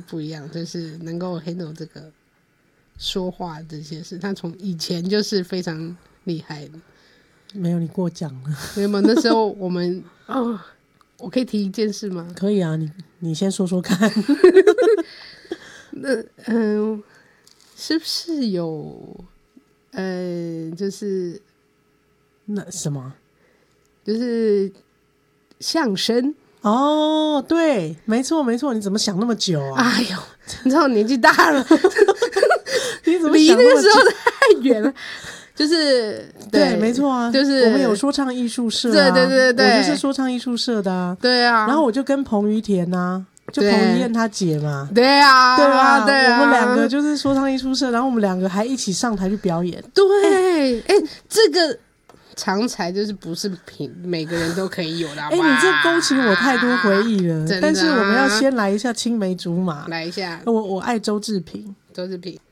不一样，就是能够 handle 这个说话这些事。他从以前就是非常厉害的。 没有，你过奖了。 没有，那时候我们我可以提一件事吗？ 可以啊，你先说说看。 那是不是有就是那什么？ 就是相声？ 哦，对，没错没错，你怎么想那么久啊？ 哎呦，你知道我年纪大了， 你怎么离想那么久？ 那个时候太远了。就是对，没错啊， 就是我们有说唱艺术社啊， 对， 我就是说唱艺术社的啊， 对啊。 然后我就跟彭于田啊，就彭于晏他姐嘛， 对啊， 对吧？ 对啊， 我们两个就是说唱艺术社，然后我们两个还一起上台去表演。 对，这个长才就是不是每个人都可以有的。 你这勾起我太多回忆了。 真的啊。 但是我们要先来一下青梅竹马， 来一下。 我爱周志平。 周志平